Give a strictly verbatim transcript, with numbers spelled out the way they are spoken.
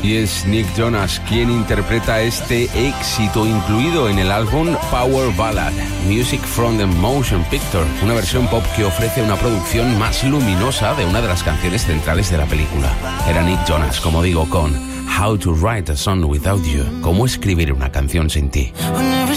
Y es Nick Jonas quien interpreta este éxito incluido en el álbum Power Ballad, Music from the Motion Picture, una versión pop que ofrece una producción más luminosa de una de las canciones centrales de la película. Era Nick Jonas, como digo, con How to Write a Song Without You, cómo escribir una canción sin ti.